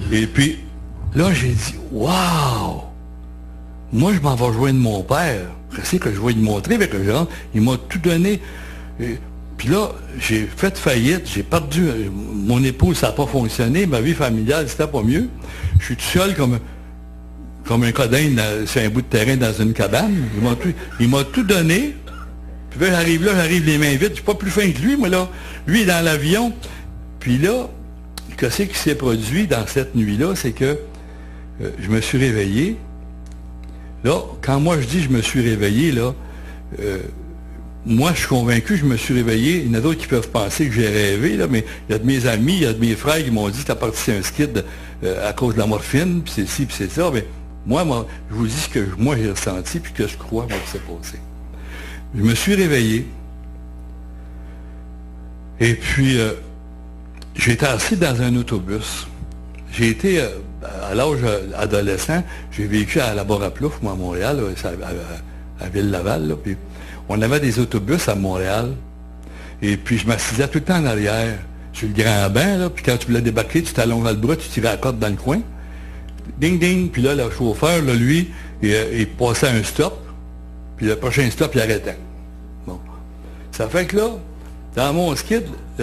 Et puis, là, j'ai dit, waouh! Moi, je m'en vais joindre mon père. Je sais que je vais lui montrer, avec le genre, il m'a tout donné. Puis là, j'ai fait faillite, j'ai perdu. Mon épouse, ça n'a pas fonctionné, ma vie familiale, c'était pas mieux. Je suis tout seul comme un codin sur un bout de terrain dans une cabane. Il m'a tout donné. Puis là, j'arrive les mains vides. Je suis pas plus fin que lui, moi, là. Lui, il est dans l'avion. Puis là, qu'est-ce qui s'est produit dans cette nuit-là, c'est que je me suis réveillé. Là, quand moi je dis je me suis réveillé, là, moi je suis convaincu, je me suis réveillé. Il y en a d'autres qui peuvent penser que j'ai rêvé, là, mais il y a de mes amis, il y a de mes frères qui m'ont dit t'as parti un skid à cause de la morphine, puis c'est ci, puis c'est ça. Mais moi, je vous dis ce que moi j'ai ressenti, puis que je crois, moi, que c'est passé. Je me suis réveillé. Et puis, j'étais assis dans un autobus. J'ai été, à l'âge adolescent, j'ai vécu à la Barre-à-Plouf, moi, à Montréal, à Ville-Laval, là, puis on avait des autobus à Montréal. Et puis, je m'assisais tout le temps en arrière, sur le grand banc, là, puis quand tu voulais débarquer, tu t'allonges le bras, tu tirais la corde dans le coin. Ding, ding, puis là, le chauffeur, là, lui, il passait un stop, puis le prochain stop, il arrêtait. Bon. Ça fait que là, dans mon skid,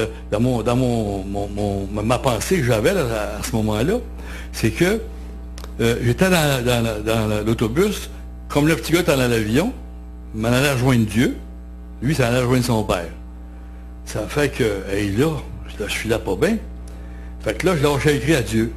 ma pensée que j'avais à ce moment-là, c'est que j'étais dans l'autobus, comme le petit gars était dans l'avion, il m'en allait rejoindre Dieu, lui, ça allait rejoindre son père. Ça fait que, hey, là, je suis là pas bien. Fait que là, je lâchais écrit à Dieu.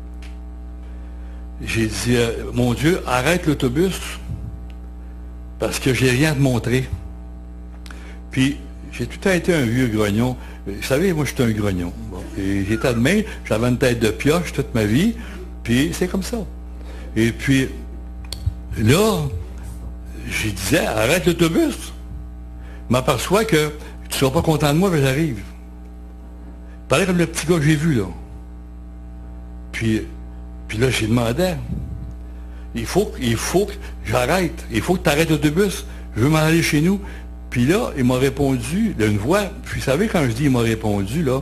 J'ai dit, mon Dieu, arrête l'autobus, parce que j'ai rien à te montrer. Puis, j'ai tout le temps été un vieux grognon. Vous savez, moi, j'étais un grognon. Bon. Et j'étais de même, j'avais une tête de pioche toute ma vie, puis c'est comme ça. Et puis, là, je disais, arrête l'autobus. Je m'aperçois que tu ne seras pas content de moi, mais j'arrive. Pareil comme le petit gars que j'ai vu, là. Puis là, j'ai demandé, il faut que j'arrête. Il faut que tu arrêtes l'autobus. Je veux m'en aller chez nous. Puis là, il m'a répondu d'une voix. Puis vous savez, quand je dis il m'a répondu, là,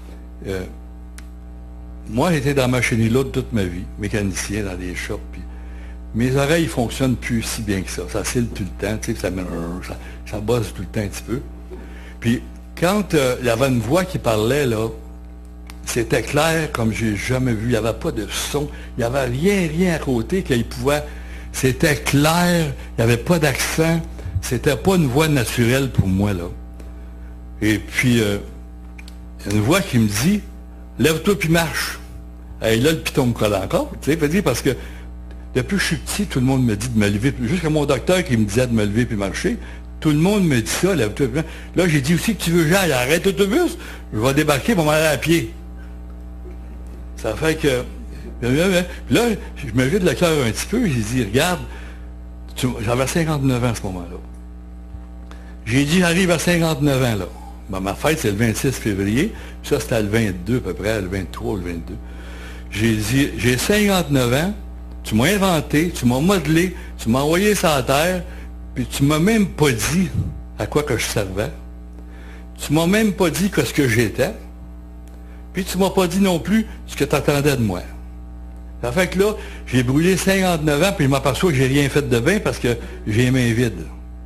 moi, j'étais dans ma chenille-là toute ma vie, mécanicien dans des shops. Puis mes oreilles ne fonctionnent plus si bien que ça. Ça cille tout le temps, tu sais, ça bosse tout le temps un petit peu. Puis quand il y avait une voix qui parlait, là, c'était clair comme j'ai jamais vu. Il n'y avait pas de son. Il n'y avait rien à côté qu'il pouvait. C'était clair. Il n'y avait pas d'accent. C'était pas une voix naturelle pour moi, là. Et puis, une voix qui me dit, lève-toi puis marche. Et là, le piton me colle encore, tu sais, parce que depuis que je suis petit, tout le monde me dit de me lever. Jusqu'à mon docteur qui me disait de me lever puis marcher, tout le monde me dit ça, lève-toi puis marche. Là, j'ai dit aussi que tu veux, j'aille, arrête l'autobus, je vais débarquer pour m'aller à pied. Ça fait que, là, je me vide le cœur un petit peu, j'ai dit, regarde, j'avais 59 ans à ce moment-là. J'ai dit, j'arrive à 59 ans, là. Ben, ma fête, c'est le 26 février. Ça, c'était le 22, à peu près, le 23 ou le 22. J'ai dit, j'ai 59 ans, tu m'as inventé, tu m'as modelé, tu m'as envoyé sur la terre, puis tu m'as même pas dit à quoi que je servais. Tu m'as même pas dit ce que j'étais. Puis tu m'as pas dit non plus ce que tu attendais de moi. Ça fait que là, j'ai brûlé 59 ans, puis je m'aperçois que j'ai rien fait de bien parce que j'ai les mains vides.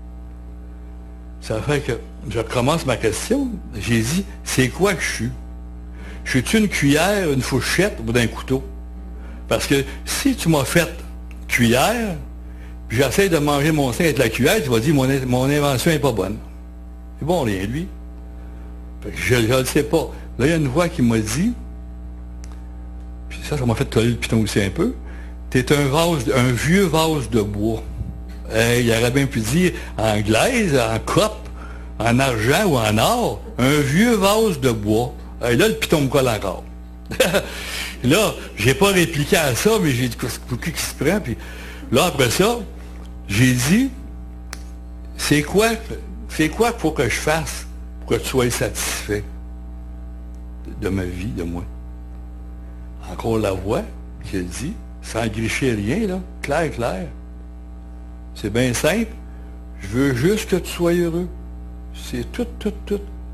Ça fait que je recommence ma question. J'ai dit, c'est quoi que je suis? Je suis-tu une cuillère, une fourchette ou d'un couteau? Parce que si tu m'as fait cuillère, puis j'essaie de manger mon sein avec la cuillère, tu vas dire, mon invention n'est pas bonne. C'est bon, rien, lui. Fait que je ne le sais pas. Là, il y a une voix qui m'a dit, puis ça m'a fait coller le piton aussi un peu, t'es un vieux vase de bois. Il aurait bien pu dire en glaise, en cope, en argent ou en or, un vieux vase de bois. Et là, le piton me colle encore. Là, j'ai pas répliqué à ça, mais j'ai dit, qui se prend? Puis là, après ça, j'ai dit, c'est quoi qu'il faut que je fasse pour que tu sois satisfait de ma vie, de moi? Encore la voix qui a dit, sans gricher rien, là, clair. C'est bien simple. Je veux juste que tu sois heureux. C'est tout.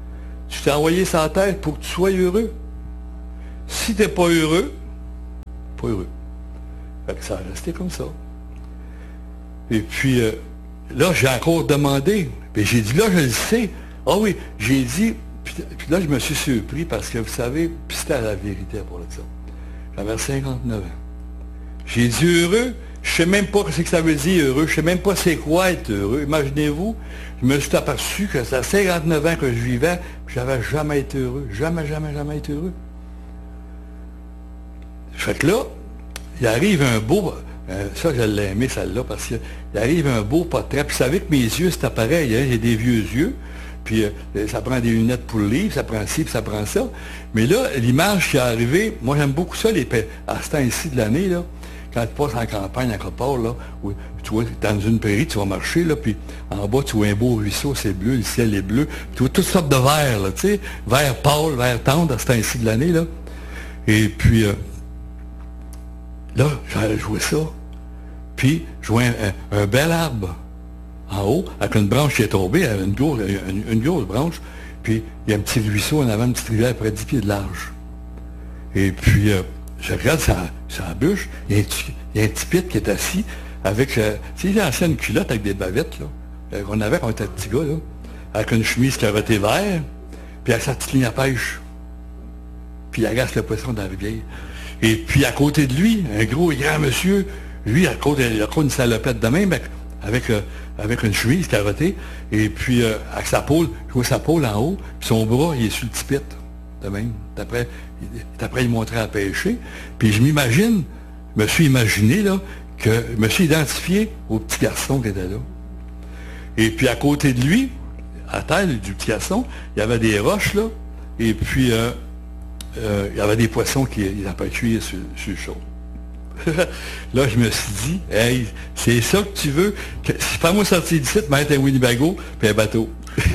Tu t'es envoyé sur la terre pour que tu sois heureux. Si tu n'es pas heureux, pas heureux. Fait que ça a resté comme ça. Et puis, là, j'ai encore demandé. Puis j'ai dit, là, je le sais. Ah oui, j'ai dit, puis là, je me suis surpris parce que, vous savez, puis c'était la vérité pour ça. J'avais 59 ans. J'ai dit heureux, je ne sais même pas ce que ça veut dire heureux, je ne sais même pas c'est quoi être heureux. Imaginez-vous, je me suis aperçu que c'est à 59 ans que je vivais, puis je n'avais jamais été heureux. Jamais, jamais, jamais été heureux. Fait que là, il arrive un beau, ça je l'ai aimé celle-là, parce qu'il arrive un beau portrait, puis vous savez que mes yeux, c'était pareil, hein, j'ai des vieux yeux, puis ça prend des lunettes pour le livre, ça prend ci, puis ça prend ça. Mais là, l'image qui est arrivée, moi j'aime beaucoup ça, à ce temps-ci de l'année, là, quand tu passes en campagne, à quelque part, là, où tu vois, dans une prairie, tu vas marcher, là, puis en bas, tu vois un beau ruisseau, c'est bleu, le ciel est bleu, tu vois toutes sortes de verts, là, tu sais, vert pâle, vert tendre, à ce temps-ci de l'année, là. Et puis, là, je vois ça, puis je vois un bel arbre en haut, avec une branche qui est tombée, une grosse branche, puis il y a un petit ruisseau en avant, une petite rivière, près de 10 pieds de large. Et puis, je regarde sa bûche, il y a un petit pit qui est assis avec, tu sais, il a ancien une culotte avec des bavettes, là, qu'on avait quand on était petit gars, là, avec une chemise carottée vert, puis avec sa petite ligne à pêche. Puis il agace le poisson dans la rivière. Et puis à côté de lui, un gros et grand monsieur, lui, à côté, il a une salopette de même, avec une chemise carottée, et puis avec sa pôle, je vois sa pôle en haut, puis son bras, il est sur le petit pit, de même. Après, il montrait à pêcher. Puis je me suis imaginé, là, que je me suis identifié au petit garçon qui était là. Et puis à côté de lui, à terre du petit garçon, il y avait des roches, là, et puis il y avait des poissons qui n'avaient pas cuire sur le chaud. Là, je me suis dit, hey, c'est ça que tu veux. Fais-moi sortir d'ici, mettre un Winnebago puis un bateau.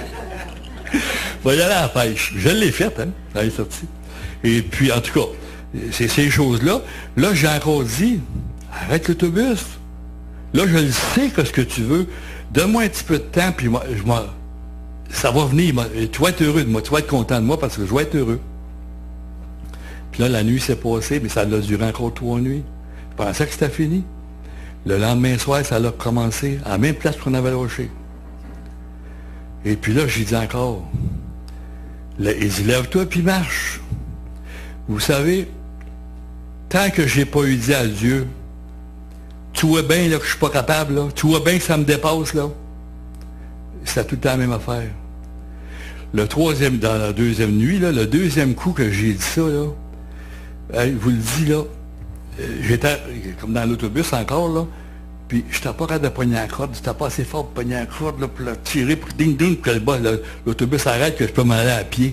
Va y aller à la pêche. Je l'ai fait, hein, ça est sorti. Et puis, en tout cas, c'est ces choses-là. Là, j'ai encore dit, arrête l'autobus. Là, je le sais que ce que tu veux. Donne-moi un petit peu de temps, puis ça va venir. Tu vas être heureux de moi, tu vas être content de moi parce que je vais être heureux. Puis là, la nuit s'est passée, mais ça a duré encore 3 nuits. Je pensais que c'était fini. Le lendemain soir, ça a recommencé, à la même place qu'on avait lâché. Et puis là, j'ai dit encore, il dit, lève-toi puis marche. Vous savez, tant que j'ai pas eu dit à Dieu, tu vois bien là, que je suis pas capable, là, tu vois bien que ça me dépasse, là. C'était tout le temps la même affaire. Dans la deuxième nuit, là, le deuxième coup que j'ai dit ça, là, je vous le dis, là, j'étais comme dans l'autobus encore, là, puis je n'étais pas capable de pogner la corde, j'étais pas assez fort pour pogner la corde, là, pour la tirer, pour ding-ding, que l'autobus arrête, que je peux m'aller à pied.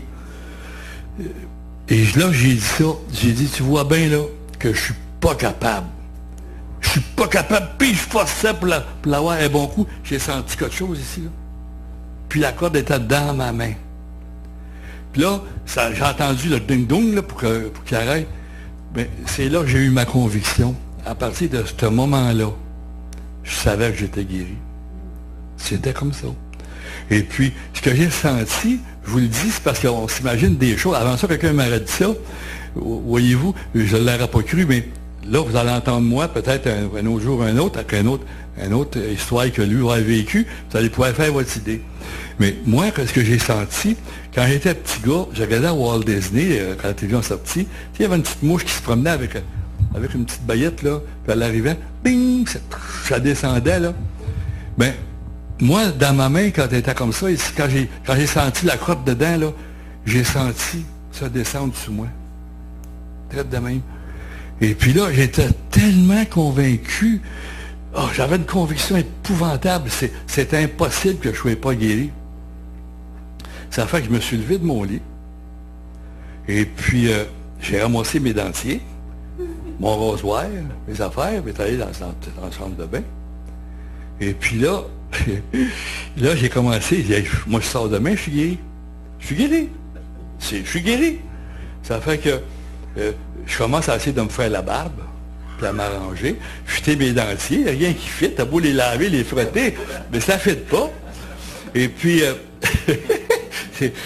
Et là, j'ai dit ça, j'ai dit, tu vois bien, là, que je suis pas capable. Je suis pas capable, puis je forçais pour l'avoir un bon coup. J'ai senti quelque chose ici, là. Puis la corde était dans ma main. Puis là, j'ai entendu le ding-dong, là, pour qu'il arrête. Mais c'est là que j'ai eu ma conviction. À partir de ce moment-là, je savais que j'étais guéri. C'était comme ça. Et puis, ce que j'ai senti, je vous le dis, c'est parce qu'on s'imagine des choses. Avant ça, quelqu'un m'aurait dit ça. Voyez-vous, je ne l'aurais pas cru, mais là, vous allez entendre moi, peut-être un autre jour, un autre, avec une autre histoire que lui aurait vécu. Vous allez pouvoir faire votre idée. Mais moi, ce que j'ai senti, quand j'étais petit gars, je regardais à Walt Disney, quand la télévision sortie, il y avait une petite mouche qui se promenait avec une petite baguette, là, puis elle arrivait, bing, ça descendait, là. Ben, moi, dans ma main, quand elle était comme ça, quand j'ai senti la crotte dedans, là, j'ai senti ça descendre sur moi. Traite de même. Et puis là, j'étais tellement convaincu. Oh, j'avais une conviction épouvantable. C'était impossible que je ne sois pas guéri. Ça fait que je me suis levé de mon lit. Et puis, j'ai ramassé mes dentiers, mon rasoir, mes affaires, puis allé dans la chambre de bain. Et puis là, j'ai commencé. Moi, je sors demain, je suis guéri. Je suis guéri. Je suis guéri. Ça fait que je commence à essayer de me faire la barbe, puis à m'arranger, fitter mes dentiers, rien qui fit, t'as beau les laver, les frotter, mais ça ne fit pas. Et puis,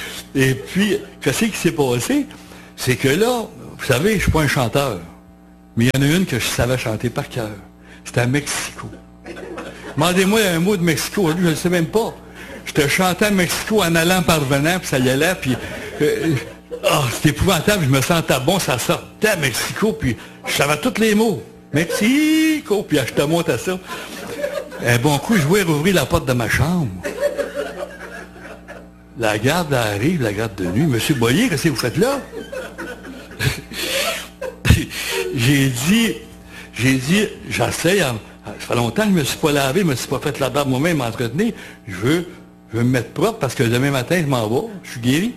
qu'est-ce qui s'est passé? C'est que là, vous savez, je ne suis pas un chanteur. Mais il y en a une que je savais chanter par cœur. C'était à Mexico. Demandez-moi un mot de Mexico, je ne le sais même pas. Je te chantais à Mexico en allant, parvenant, puis ça y allait, puis... c'était épouvantable, je me sentais bon, ça sortait à Mexico, puis je savais tous les mots. Mexico, puis je te monte à ça. Un bon coup, je voulais rouvrir la porte de ma chambre. La garde arrive, la garde de nuit. Monsieur Boyer, qu'est-ce que vous faites là? J'ai dit, j'essaie, ça fait longtemps que je ne me suis pas lavé, je ne me suis pas fait la barbe moi-même, m'entretenir. Je veux me mettre propre parce que demain matin, je m'en vais, je suis guéri.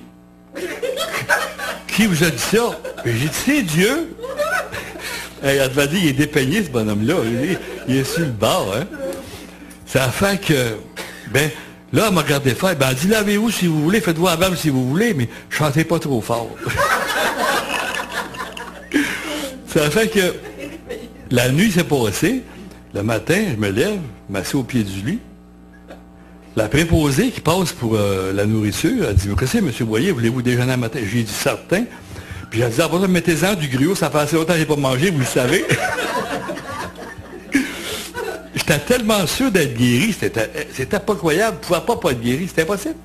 Qui vous a dit ça? J'ai dit, c'est Dieu. Elle va dire, il est dépeigné, ce bonhomme-là. Il est sur le bord, hein. Ça fait que, là, elle m'a regardé faire, elle dit, lavez-vous si vous voulez, faites-vous la barbe si vous voulez, mais chantez pas trop fort. Ça fait que la nuit s'est passée. Le matin, je me lève, je m'assieds au pied du lit. La préposée qui passe pour la nourriture, elle dit, qu'est-ce que c'est, M. Boyer, voulez-vous déjeuner le matin? J'ai dit, certain. Puis elle dit, après ça, mettez-en du gruau, ça fait assez longtemps que je n'ai pas mangé, vous le savez. J'étais tellement sûr d'être guéri, c'était pas croyable, je ne pouvais pas être guéri, c'était impossible.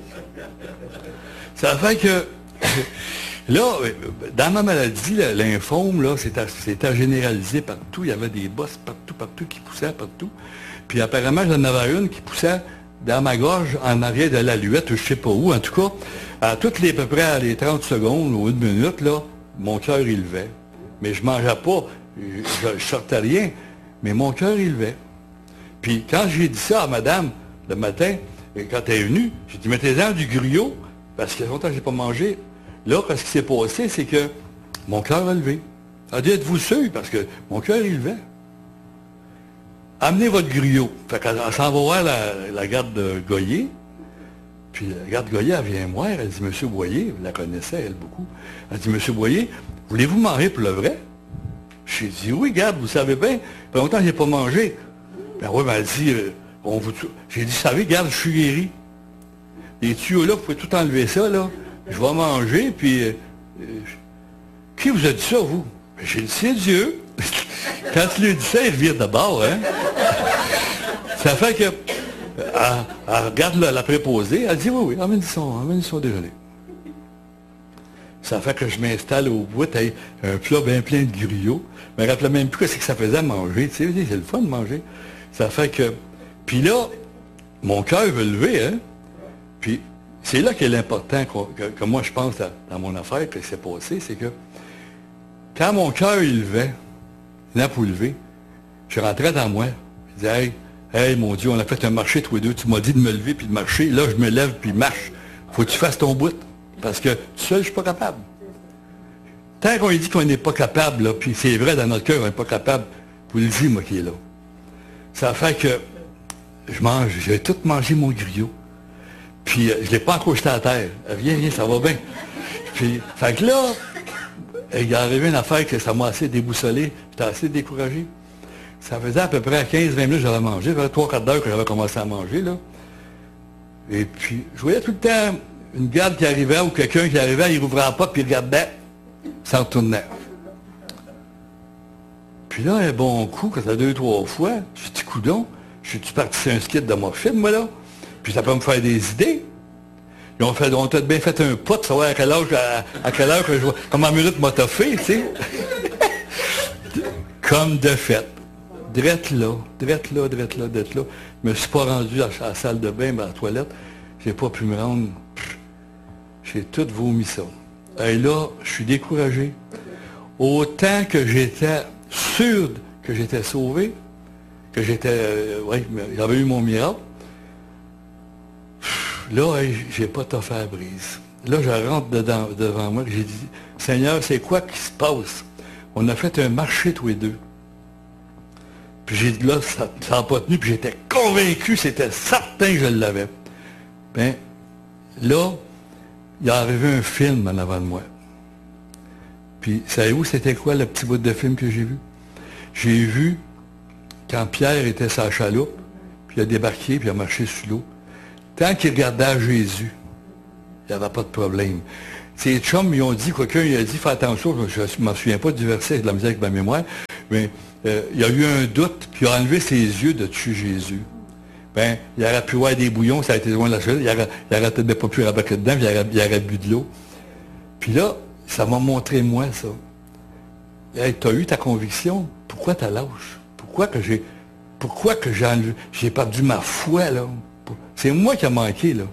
Ça fait que... Là, dans ma maladie, lymphome, là, c'était généralisé partout. Il y avait des bosses partout, qui poussaient partout. Puis apparemment, j'en avais une qui poussait dans ma gorge, en arrière de l'aluette, je ne sais pas où. En tout cas, à peu près à les 30 secondes ou une minute, là, mon cœur, il levait. Mais je ne mangeais pas, je ne sortais rien, mais mon cœur, il levait. Puis quand j'ai dit ça à madame, le matin, quand elle est venue, j'ai dit, mettez-en du gruau, parce qu'il y a longtemps que je n'ai pas mangé. Là, ce qui s'est passé, c'est que mon cœur a levé. Elle a dit, êtes-vous sûr? Parce que mon cœur, il levait. Amenez votre gruau. Fait qu'elle s'en va voir la garde de Goyer. Puis la garde Goyer, elle vient me voir. Elle dit, Monsieur Boyer, vous la connaissez, elle, beaucoup. Elle dit, Monsieur Boyer, voulez-vous manger pour le vrai? J'ai dit, oui, garde, vous savez bien. Ça fait longtemps que je n'ai pas mangé. Ben oui, elle dit, j'ai dit, vous savez, garde, je suis guéri. Les tuyaux-là, vous pouvez tout enlever ça, là. Je vais manger, puis... qui vous a dit ça, vous? J'ai dit, c'est Dieu. Quand tu lui dis ça, il revient d'abord, hein? Ça fait que... Elle regarde la préposée, elle dit, oui, emmène son déjeuner. Ça fait que je m'installe au bout, avec un plat bien plein de griots. Je me rappelais même plus ce que ça faisait à manger, tu sais, c'est le fun de manger. Ça fait que... Puis là, mon cœur veut lever, hein? Puis... C'est là qu'est l'important que moi je pense dans mon affaire que s'est passé, c'est que quand mon cœur il levait, là pour lever, je rentrais dans moi, je disais, hey mon Dieu, on a fait un marché tous les deux, tu m'as dit de me lever puis de marcher, là je me lève puis marche. Faut que tu fasses ton bout, parce que tout seul je suis pas capable. Tant qu'on dit qu'on n'est pas capable, là, puis c'est vrai dans notre cœur, on n'est pas capable, vous le dites, moi qui est là. Ça fait que j'ai tout mangé mon griot. Puis, je ne l'ai pas encore jeté à terre. Viens, ça va bien. Puis, fait que là, il est arrivé une affaire que ça m'a assez déboussolé. J'étais assez découragé. Ça faisait à peu près 15-20 minutes que j'avais mangé. Ça faisait 3 quarts d'heure que j'avais commencé à manger, là. Et puis, je voyais tout le temps une garde qui arrivait ou quelqu'un qui arrivait, il rouvrait la porte, puis il regardait, s'en retournait. Puis là, un bon coup, quand ça a 2-3 fois, je dis, coudonc, je suis parti sur un skit de morphine, moi, là. Puis ça peut me faire des idées. Ils ont peut-être bien fait un pot, savoir à quelle heure que je vois, comment minute m'a toffé, tu sais. Comme de fait. Drette là. Je me suis pas rendu à la salle de bain, à la toilette. J'ai pas pu me rendre. J'ai tout vomi ça. Et là, je suis découragé. Autant que j'étais sûr que j'étais sauvé, que j'avais eu mon miracle. Là, j'ai pas toffé à la brise. Là, je rentre devant moi, j'ai dit, Seigneur, c'est quoi qui se passe? On a fait un marché tous les deux. Puis j'ai dit, là, ça n'a pas tenu, puis j'étais convaincu, c'était certain que je l'avais. Ben, là, il est arrivé un film en avant de moi. Puis, savez-vous, c'était quoi le petit bout de film que j'ai vu? J'ai vu quand Pierre était sur la chaloupe, puis il a débarqué, puis il a marché sur l'eau. Tant qu'il regardait à Jésus, il n'y avait pas de problème. Ses chums, ils ont dit, quelqu'un il a dit, fais attention, je ne m'en souviens pas du verset, j'ai de la misère avec ma mémoire, mais il y a eu un doute, puis il a enlevé ses yeux de dessus Jésus. Ben, il aurait pu voir des bouillons, ça a été loin de la chose, il aurait peut-être pas pu rabattre dedans, puis il aurait bu de l'eau. Puis là, ça m'a montré moi, ça. Hey, tu as eu ta conviction, pourquoi tu lâches? Pourquoi que j'ai perdu ma foi, là? C'est moi qui a manqué, là.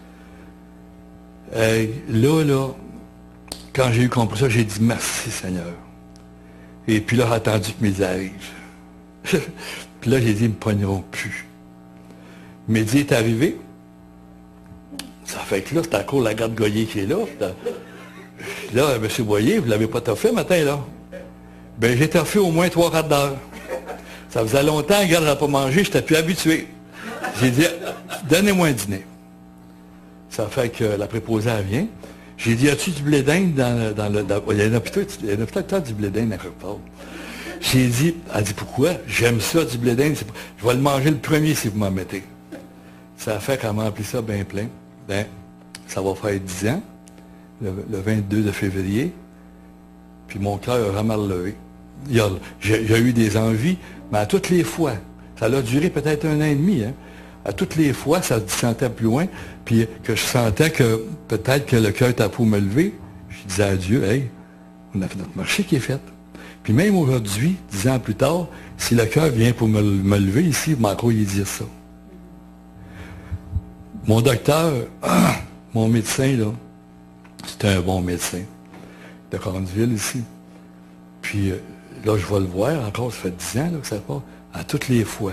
Là, quand j'ai eu compris ça, j'ai dit merci, Seigneur. Et puis là, j'ai attendu que Midi arrive. Puis là, j'ai dit, ils ne me poigneront plus. Midi est arrivé. Ça fait que là, c'est encore la garde Goyer qui est là. Là, M. Boyer, vous ne l'avez pas toffé matin, là? Ben, j'ai toffé au moins 3 quarts d'heure. Ça faisait longtemps, la garde n'a pas mangé, je n'étais plus habitué. J'ai dit, donnez-moi un dîner. Ça fait que la préposée, elle vient. J'ai dit, as-tu du blé d'Inde dans le... il y a un hôpital du blé d'Inde à quelque part. J'ai dit, elle dit, pourquoi? J'aime ça, du blé d'Inde. Je vais le manger le premier si vous m'en mettez. Ça fait qu'elle m'a rempli ça bien plein. Ben, ça va faire 10 ans, le 22 de février. Puis mon cœur a vraiment relevé. J'ai eu des envies, mais à toutes les fois, ça a duré peut-être 1 an et demi, hein. À toutes les fois, ça se sentait plus loin, puis que je sentais que peut-être que le cœur était pour me lever. Je disais à Dieu, hey, on a fait notre marché qui est fait. Puis même aujourd'hui, 10 ans plus tard, si le cœur vient pour me lever ici, il m'a encore y dire ça. Mon docteur, mon médecin, là, c'était un bon médecin de Cornville ici. Puis là, je vais le voir encore, ça fait 10 ans là, que ça passe, à toutes les fois.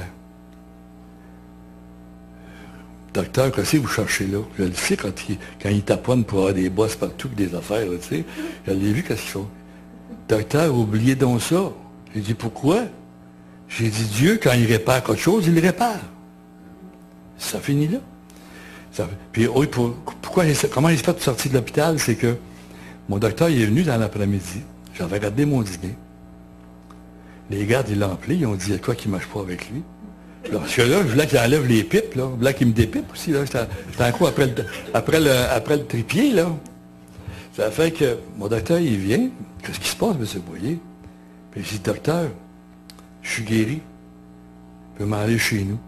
Docteur, qu'est-ce que vous cherchez là? Je le sais quand il taponne pour avoir des bosses partout, des affaires, là, tu sais. Je l'ai vu, qu'est-ce qu'il fait. Docteur, oubliez donc ça. J'ai dit, pourquoi? J'ai dit, Dieu, quand il répare quelque chose, il le répare. Ça finit là. Puis, oui, comment il s'est fait sortir de l'hôpital, c'est que mon docteur, il est venu dans l'après-midi. J'avais regardé mon dîner. Les gardes, ils l'ont appelé, ils ont dit, il y a quoi qui ne marche pas avec lui? Parce que là, je voulais qu'il enlève les pipes, là. Je voulais qu'il me dépipe aussi, là. J'étais en coup après le trépied, là. Ça fait que mon docteur, il vient. Qu'est-ce qui se passe, M. Boyer? Puis je dis, docteur, je suis guéri. Je peux m'en aller chez nous.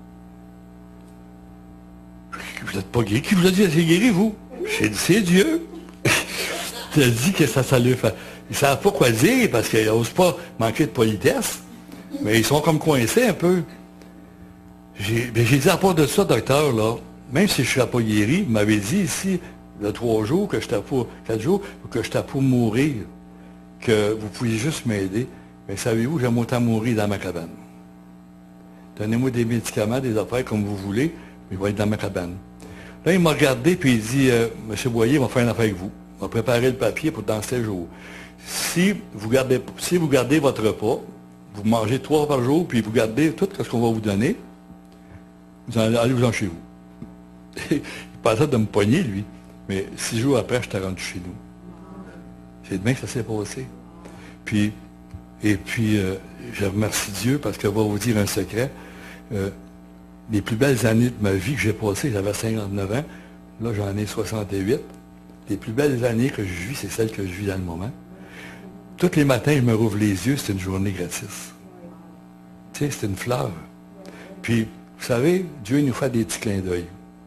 Vous n'êtes pas guéri. Qui vous a dit que c'est guéri, vous? J'ai dit, c'est Dieu. Il a dit que ça lui fait. Ils ne savent pas quoi dire parce qu'ils n'osent pas manquer de politesse. Mais ils sont comme coincés un peu. J'ai dit à part de ça, docteur, là, même si je ne serais pas guéri, il m'avait dit ici, il y a 3 jours, que j'étais pour 4 jours, que j'étais pour mourir, que vous pouviez juste m'aider. Mais savez-vous, j'aime autant mourir dans ma cabane. Donnez-moi des médicaments, des affaires comme vous voulez, mais il va être dans ma cabane. Là, il m'a regardé, puis il dit, M. Boyer, on va faire une affaire avec vous. On va préparer le papier pour dans 7 jours. Si vous gardez votre repas, vous mangez 3 par jour, puis vous gardez tout ce qu'on va vous donner, allez-vous-en chez vous. Il pensait de me poigner, lui. Mais 6 jours après, je t'ai rendu chez nous. C'est demain que ça s'est passé. Puis, je remercie Dieu parce que je vais vous dire un secret. Les plus belles années de ma vie que j'ai passées, j'avais 59 ans. Là, j'en ai 68. Les plus belles années que je vis, c'est celles que je vis dans le moment. Tous les matins, je me rouvre les yeux, c'est une journée gratis. Tu sais, c'est une fleur. Puis, vous savez, Dieu nous fait des petits clins d'œil.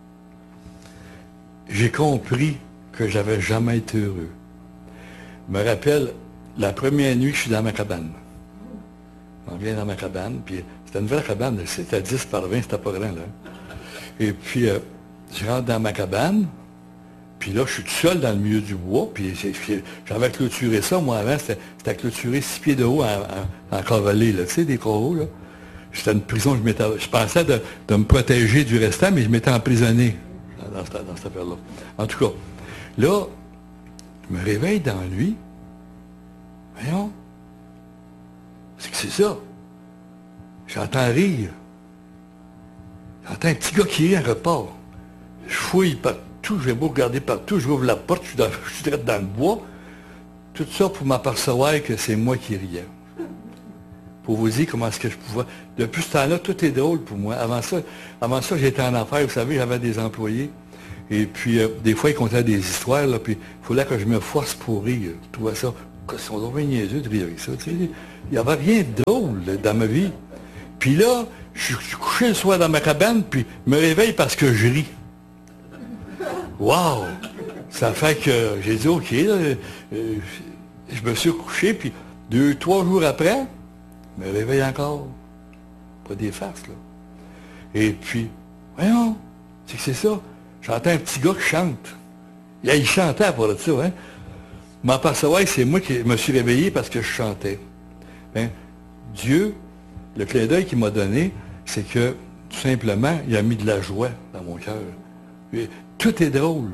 J'ai compris que j'avais jamais été heureux. Je me rappelle la première nuit que je suis dans ma cabane. Je m'en viens dans ma cabane, puis c'était une vraie cabane, c'était 10 par 20, c'était pas grand, là. Et puis, je rentre dans ma cabane, puis là, je suis tout seul dans le milieu du bois, puis j'avais clôturé ça, moi, avant, c'était clôturé 6 pieds de haut en cavalier, là, tu sais, des coraux, là. C'était une prison, je pensais de me protéger du restant, mais je m'étais emprisonné dans cette affaire-là. En tout cas, là, je me réveille dans la nuit. Voyons. C'est ça. J'entends rire. J'entends un petit gars qui rit en repart. Je fouille partout, je vais beau regarder partout, je ouvre la porte, je suis direct dans le bois. Tout ça pour m'apercevoir que c'est moi qui riais. Pour vous dire comment est-ce que je pouvais. Depuis ce temps-là, tout est drôle pour moi. Avant ça, j'étais en affaires, vous savez, j'avais des employés. Et puis, des fois, il contait des histoires, là, puis il fallait que je me force pour rire. Je trouvais ça, ils sont donc bien niaiseux de rire avec ça. Tu sais. Il n'y avait rien de drôle là, dans ma vie. Puis là, je suis couché le soir dans ma cabane, puis je me réveille parce que je ris. Wow! Ça fait que j'ai dit, OK, là, je me suis couché, puis 2-3 jours après, je me réveille encore. Pas des farces, là. Et puis, voyons, c'est que c'est ça. J'entends un petit gars qui chante. Il chantait à part de ça, hein. Je m'apercevais que c'est moi qui me suis réveillé parce que je chantais. Ben, Dieu, le clin d'œil qu'il m'a donné, c'est que, tout simplement, il a mis de la joie dans mon cœur. Tout est drôle.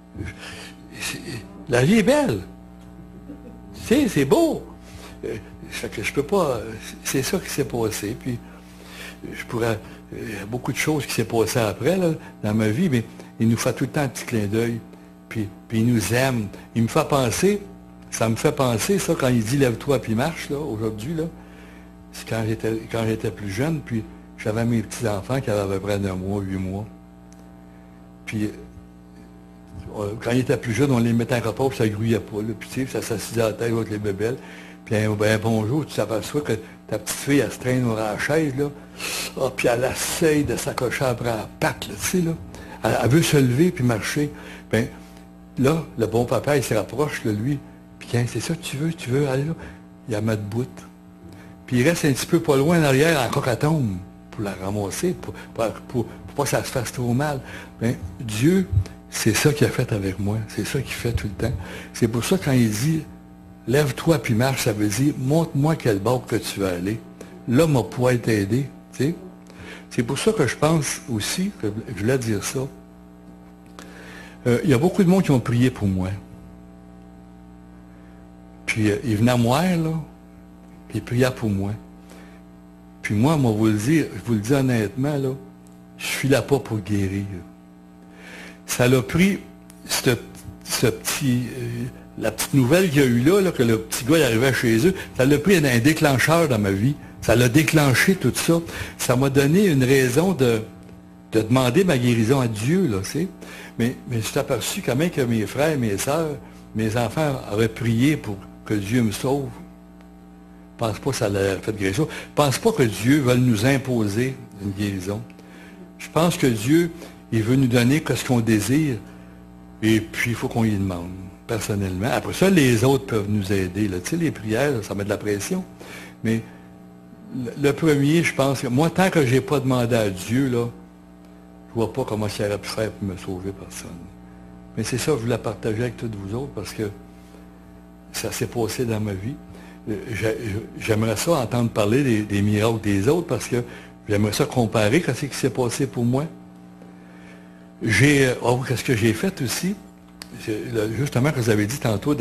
La vie est belle. Tu sais, c'est beau. Fait que je peux pas... C'est ça qui s'est passé. Puis, je pourrais... Il y a beaucoup de choses qui s'est passé après, là, dans ma vie, mais il nous fait tout le temps un petit clin d'œil. Puis il nous aime. Il me fait penser, ça me fait penser, ça, quand il dit « Lève-toi puis marche », là, aujourd'hui, là. C'est quand j'étais plus jeune, puis j'avais mes petits-enfants qui avaient à peu près 9 mois, 8 mois. Puis, quand ils étaient plus jeunes, on les mettait en repas, puis ça ne grouillait pas, là. Puis, tu sais, ça s'assisait à la tête avec les bébelles. Puis, un bonjour, tu t'aperçois que ta petite fille, elle se traîne au la chaise, là. Ah, puis elle essaye de s'accrocher après la patte, là, tu sais, là. Elle veut se lever puis marcher. Bien, là, le bon papa, il se rapproche de lui. Puis, quand c'est ça que tu veux aller là, il la met debout. Puis, il reste un petit peu pas loin en arrière, en cocatombe, pour la ramasser, pour pas que ça se fasse trop mal. Bien, Dieu, c'est ça qu'il a fait avec moi. C'est ça qu'il fait tout le temps. C'est pour ça, quand il dit « Lève-toi puis marche », ça veut dire « Montre-moi quel bord que tu veux aller. Là, moi, pourrais t'aider. » Tu sais? C'est pour ça que je pense aussi, que je voulais dire ça. Il y a beaucoup de monde qui ont prié pour moi. Puis, ils venaient à moi, là, puis ils priaient pour moi. Puis moi, vous le dire, je vous le dis honnêtement, là, je suis là pas pour guérir. Ça l'a pris, ce petit, la petite nouvelle qu'il y a eu là, que le petit gars arrivait chez eux, ça l'a pris un déclencheur dans ma vie. Ça l'a déclenché tout ça. Ça m'a donné une raison de demander ma guérison à Dieu, là, tu sais. Mais je suis aperçu quand même que mes frères, mes sœurs, mes enfants auraient prié pour que Dieu me sauve. Je ne pense pas que ça l'a fait guérison. Je ne pense pas que Dieu veuille nous imposer une guérison. Je pense que Dieu, il veut nous donner ce qu'on désire, et puis il faut qu'on y demande, personnellement. Après ça, les autres peuvent nous aider. Là. Tu sais, les prières, ça met de la pression. Mais le premier, je pense que moi, tant que je n'ai pas demandé à Dieu, là, je ne vois pas comment il aurait pu faire pour me sauver personne. Mais c'est ça que je voulais partager avec toutes vous autres, parce que ça s'est passé dans ma vie. J'aimerais ça entendre parler des miracles des autres, parce que j'aimerais ça comparer ce qui s'est passé pour moi. Qu'est-ce que j'ai fait aussi? Justement, que vous avez dit tantôt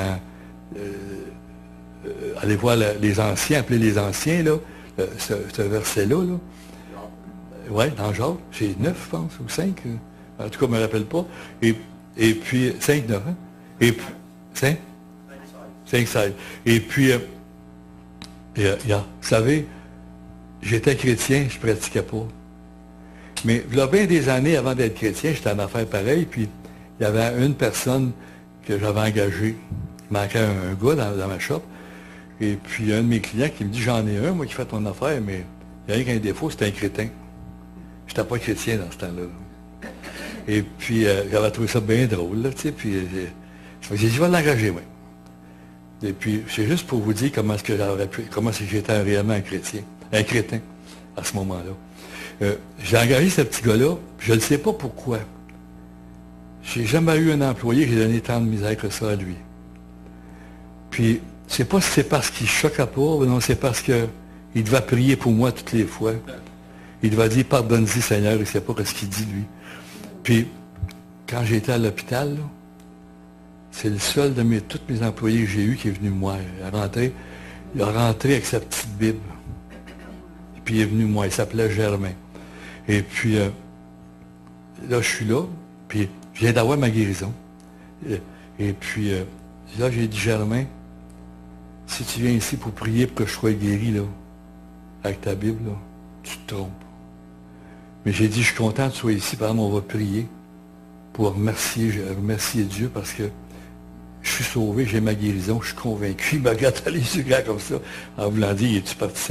allez voir les anciens, appeler les anciens, là, ce verset-là. Là. Oui, dans Jacques, c'est 9, je pense, ou 5. En tout cas, je ne me rappelle pas. Et puis, 5, 9, hein? Et puis, 5? 5, 16. Et puis, vous savez, j'étais chrétien, je ne pratiquais pas. Mais il y a bien des années avant d'être chrétien, j'étais en affaire pareille, puis il y avait une personne que j'avais engagée. Il manquait un gars dans ma shop. Et puis, il y a un de mes clients qui me dit, j'en ai un, moi, qui fait ton affaire, mais il y a rien qu'un défaut, c'était un crétin. Je n'étais pas chrétien dans ce temps-là. Et puis, j'avais trouvé ça bien drôle, là, tu sais, puis j'ai dit, je vais l'engager, moi. Et puis, c'est juste pour vous dire comment est-ce que j'étais réellement un crétin, à ce moment-là. J'ai engagé ce petit gars-là, je ne sais pas pourquoi. J'ai jamais eu un employé qui a donné tant de misère que ça à lui. Puis, je ne sais pas si c'est parce qu'il ne choquait pas, ou non, c'est parce qu'il devait prier pour moi toutes les fois. Il devait dire, pardonne-y, Seigneur, il ne sait pas ce qu'il dit, lui. Puis, quand j'étais à l'hôpital, là, c'est le seul de tous mes employés que j'ai eu qui est venu me voir. Il a rentré avec sa petite Bible. Et puis il est venu me voir. Il s'appelait Germain. Et puis, là, je suis là. Puis, je viens d'avoir ma guérison. Et puis, là, j'ai dit, Germain, si tu viens ici pour prier pour que je sois guéri, là, avec ta Bible, là, tu te trompes. Mais j'ai dit, je suis content que tu sois ici, par exemple, on va prier. pour remercier Dieu parce que je suis sauvé, j'ai ma guérison, je suis convaincu. Il me regarde dans les yeux grands comme ça, en voulant dire, es-tu parti